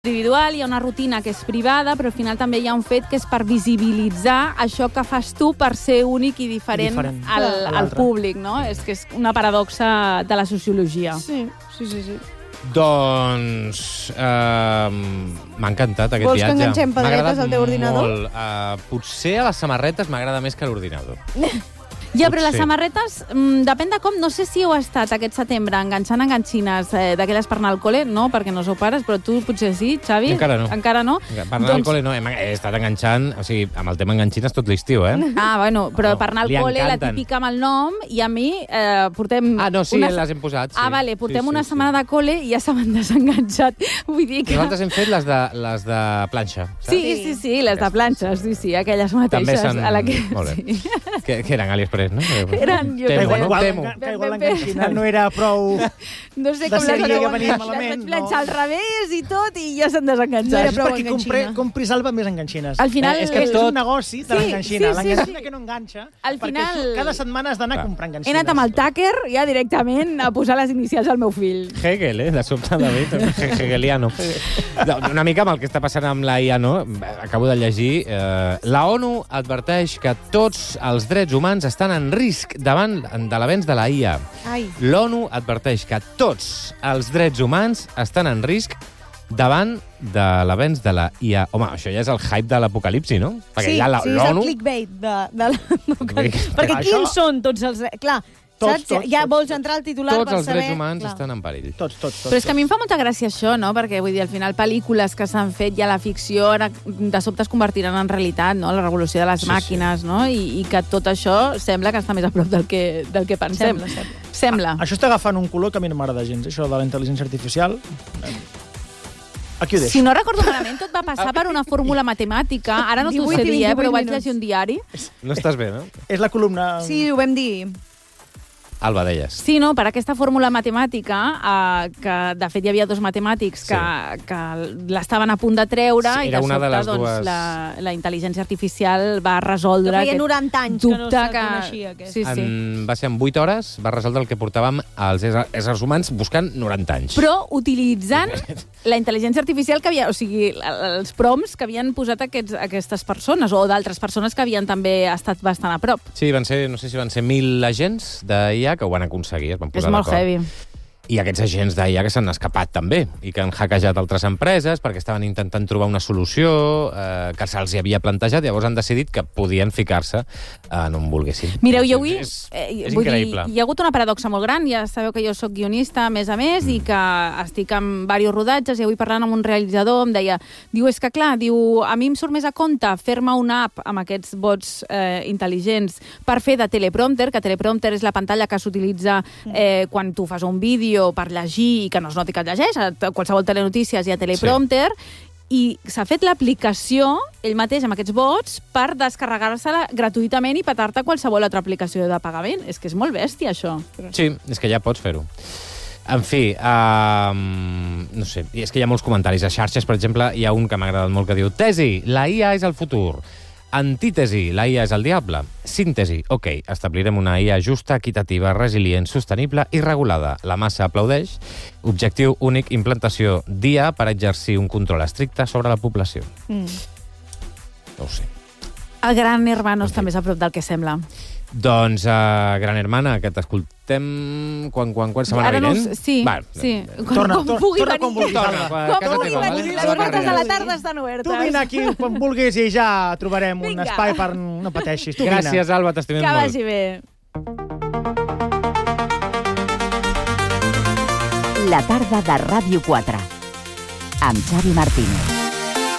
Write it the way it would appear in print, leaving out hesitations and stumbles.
individual, hi ha una rutina que és privada, però al final també hi ha un fet que és per visibilitzar això que fas tu per ser únic i diferent al públic, no? És que és una paradoxa de la sociologia. Sí. Doncs m'ha encantat aquest viatge. Vols que enganxem pedretes al teu ordinador? Molt. Potser a les samarretes m'agrada més que a l'ordinador. Ja, però les samarretes, depèn de com, no sé si heu estat aquest setembre enganxant enganxines d'aquelles per anar al col·le, no, perquè no sou pares, però tu potser sí, Xavi? Encara no. Encara no? Per anar al col·le no, he estat enganxant, o sigui, amb el tema enganxines tot l'estiu, eh? Ah, bueno, però per anar al col·le, la típica amb el nom, i a mi portem... Ah, no, sí, les hem posat, sí. Ah, vale, portem una setmana de col·le i ja se m'han desenganxat. Vull dir que... Nosaltres hem fet les de planxa, saps? Sí, les de planxa, sí, aquelles mateixes. Molt bé. Que eren AliExpress, no? Eren, jo Temo, no? Que igual l'enganxina no era prou... No sé de com sèrie que venia les malament. vaig planxar al revés i tot, i ja s'han desenganxat. No era prou perquè compris Alba més enganxines. Al final... És que és un negoci de l'enganxina. L'enganxina que no enganxa, perquè cada setmana has d'anar a comprar enganxines. He anat amb el tàquer ja directament a posar les inicials al meu fill. Hegel, de sobte, David, hegeliano. Una mica amb el que està passant amb la IA, no? Acabo de llegir. La ONU adverteix que tots els drets humans estan en risc davant de l'avenç de la IA. L'ONU adverteix que tots els drets humans estan en risc davant de l'avenç de la IA. Home, això ja és el hype de l'apocalipsi, no? Perquè sí, és el clickbait de l'apocalipsi. Perquè quins són tots els... Clar, saps? Ja vols entrar al titular per saber... Tots els drets humans estan en perill. Tots. Però és que a mi em fa molta gràcia això, no? Perquè, vull dir, al final, pel·lícules que s'han fet ja a la ficció ara de sobte es convertiran en realitat, no? La revolució de les màquines, no? I que tot això sembla que està més a prop del que pensem. Sembla. Això està agafant un color que a mi no m'agrada gens, això de la intel·ligència artificial. Aquí ho deixo. Si no recordo malament, tot va passar per una fórmula matemàtica. Ara no t'ho sé dir, però vaig llegir un diari. No estàs bé, no? És la columna... Sí, ho vam dir. Alba, deies. Sí, no, per aquesta fórmula matemàtica, que de fet hi havia dos matemàtics que l'estaven a punt de treure, i de sobte la intel·ligència artificial va resoldre... Que feia 90 anys que no se coneixia. Va ser en 8 hores, va resoldre el que portàvem els éssers humans buscant 90 anys. Però utilitzant la intel·ligència artificial que havia... O sigui, els prompts que havien posat aquestes persones, o d'altres persones que havien també estat bastant a prop. Sí, no sé si van ser 1.000 agents d'IA que ho van aconseguir, es van posar d'acord. És molt heavy. I aquests agents d'IA que s'han escapat també, i que han hackejat altres empreses perquè estaven intentant trobar una solució que se'ls havia plantejat, llavors han decidit que podien ficar-se en on volguessin. Mireu, jo avui... És increïble. Hi ha hagut una paradoxa molt gran, ja sabeu que jo sóc guionista, a més, i que estic en diversos rodatges, i avui parlant amb un realitzador em deia, és que clar, a mi em surt més a compte fer-me una app amb aquests bots intel·ligents per fer de teleprompter, que teleprompter és la pantalla que s'utilitza quan tu fas un vídeo per llegir i que no es noti que et llegeix, a qualsevol telenotícies hi ha teleprompter, i s'ha fet l'aplicació, ell mateix, amb aquests bots, per descarregar-se-la gratuïtament i petar-te qualsevol altra aplicació de pagament. És que és molt bèstia, això. Sí, és que ja pots fer-ho. En fi, no sé, és que hi ha molts comentaris. A xarxes, per exemple, hi ha un que m'ha agradat molt que diu: Tesi, la IA és el futur. Antítesi, la IA és el diable. Síntesi, ok, establirem una IA justa, equitativa, resilient, sostenible i regulada. La massa aplaudeix. Objectiu únic, implantació d'IA per exercir un control estricte sobre la població. No ho sé. El Gran Hermano està més a prop del que sembla. Doncs, Gran Hermana, que t'escoltem quan setmana vinent? Sí. Torna quan vulgui venir. Quan vulguis. Quan vulgui venir. Les portes de la tarda estan obertes. Tu vine aquí quan vulguis i ja trobarem un espai per... No pateixis. Gràcies, Alba, t'estimem molt. Que vagi bé. La tarda de Ràdio 4 amb Xavi Martínez.